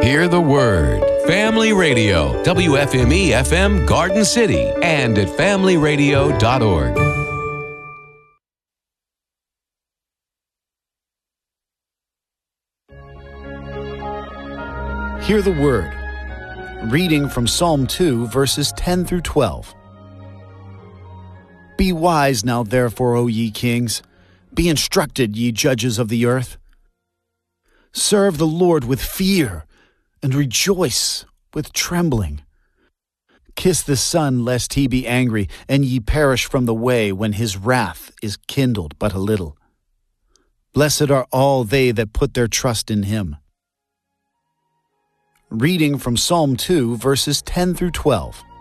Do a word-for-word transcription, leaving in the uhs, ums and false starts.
Hear the Word. Family Radio, W F M E F M Garden City, and at family radio dot org. Hear the Word. Reading from Psalm two, verses ten through twelve. Be wise now, therefore, O ye kings. Be instructed, ye judges of the earth. Serve the Lord with fear, and rejoice with trembling. Kiss the Son, lest he be angry, and ye perish from the way when his wrath is kindled but a little. Blessed are all they that put their trust in him. Reading from Psalm two, verses ten through twelve.